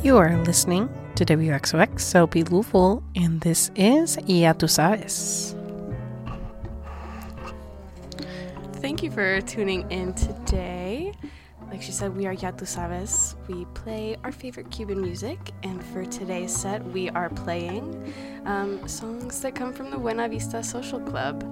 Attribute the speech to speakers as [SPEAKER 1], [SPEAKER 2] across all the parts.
[SPEAKER 1] You are listening to WXOX LP Louisville, and this is Ya Tu Sabes.
[SPEAKER 2] Thank you for tuning in today. Like she said, we are Ya Tu Sabes. We play our favorite Cuban music, and for today's set, we are playing songs that come from the Buena Vista Social Club.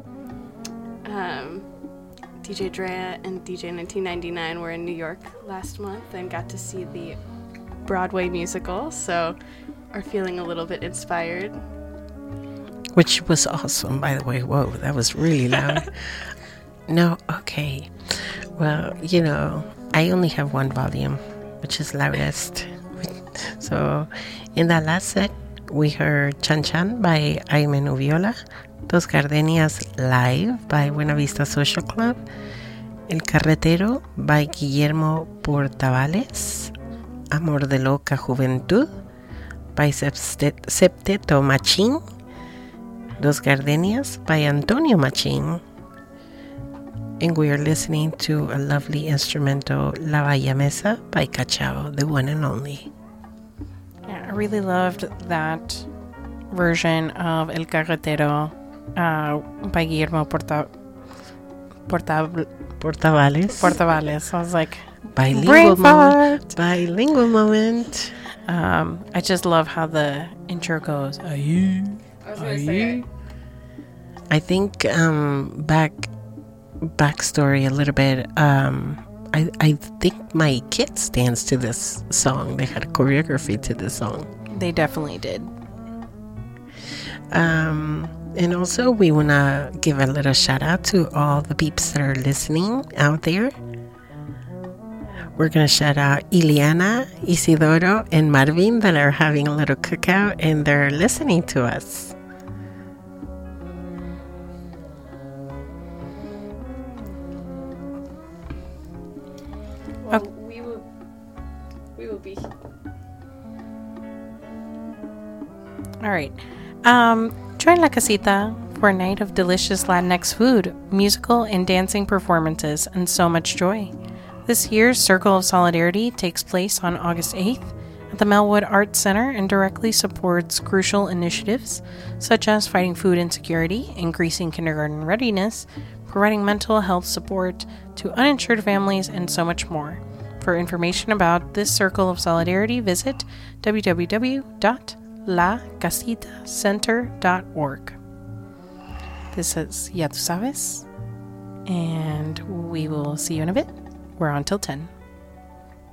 [SPEAKER 2] DJ Drea and DJ 1999 were in New York last month and got to see the Broadway musical, so are feeling a little bit inspired.
[SPEAKER 1] Which was awesome, by the way. Whoa, that was really loud. No, okay. Well, you know, I only have one volume, which is loudest. So, in that last set, we heard Chan Chan by Aime Nubiola, Dos Gardenias Live by Buena Vista Social Club, El Carretero by Guillermo Portavales, Amor de Loca Juventud by Septeto Machín, Dos Gardenias by Antonio Machín, and we are listening to a lovely instrumental, La Valla Mesa by Cachao, the one and only.
[SPEAKER 3] Yeah, I really loved that version of El Carretero by Guillermo Portavales. I was like,
[SPEAKER 1] bilingual moment.
[SPEAKER 3] I just love how the intro goes. Are you?
[SPEAKER 1] I think backstory a little bit. I think my kids danced to this song. They had a choreography to this song.
[SPEAKER 3] They definitely did.
[SPEAKER 1] And also we want to give a little shout out to all the peeps that are listening out there. We're going to shout out Ileana, Isidoro, and Marvin that are having a little cookout and they're listening to us.
[SPEAKER 2] Well, we will be.
[SPEAKER 3] All right. Join La Casita for a night of delicious Latinx food, musical and dancing performances, and so much joy. This year's Circle of Solidarity takes place on August 8th at the Melwood Arts Center and directly supports crucial initiatives such as fighting food insecurity, increasing kindergarten readiness, providing mental health support to uninsured families, and so much more. For information about this Circle of Solidarity, visit www.lacasitacenter.org. This is Ya Tu Sabes, and we will see you in a bit. We're on till 10.